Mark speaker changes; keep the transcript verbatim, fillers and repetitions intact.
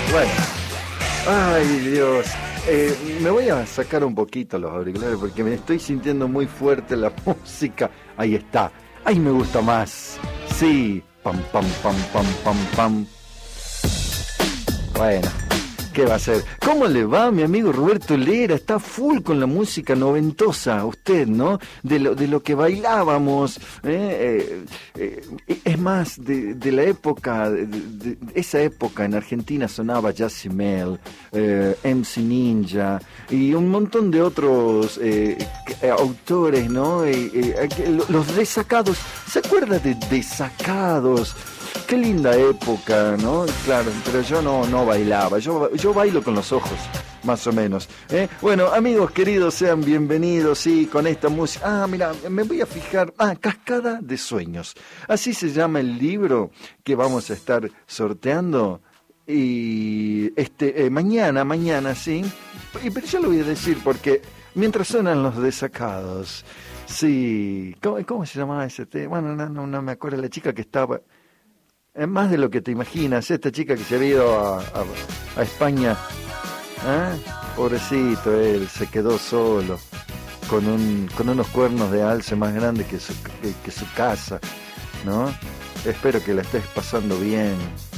Speaker 1: Bueno, ay Dios, eh, me voy a sacar un poquito los auriculares porque me estoy sintiendo muy fuerte la música. Ahí está, ahí me gusta más. Sí, pam, pam, pam, pam, pam, pam. Bueno, ¿qué va a ser? ¿Cómo le va mi amigo Roberto Lera? Está full con la música noventosa, usted, ¿no? De lo, de lo que bailábamos, ¿eh? Eh, eh, es más, de, de la época, de, de, de esa época en Argentina sonaba Jacimel, eh, M C Ninja y un montón de otros eh, autores, ¿no? Eh, eh, los Desacados, ¿se acuerda de Desacados? Qué linda época, ¿no? Claro, pero yo no, no bailaba, yo, yo bailo con los ojos, más o menos. ¿eh? Bueno, amigos queridos, sean bienvenidos, sí, con esta música. Ah, mira, me voy a fijar, ah, Cascada de Sueños. Así se llama el libro que vamos a estar sorteando. Y este eh, mañana, mañana, sí. Y, pero yo lo voy a decir porque mientras suenan los Desacados, sí. ¿Cómo, cómo se llamaba ese tema? Bueno, no, no, no me acuerdo, la chica que estaba... Es más de lo que te imaginas, esta chica que se había ido a, a, a España, ¿eh? Pobrecito él, se quedó solo, con un con unos cuernos de alce más grandes que su, que, que su casa, ¿no? Espero que la estés pasando bien.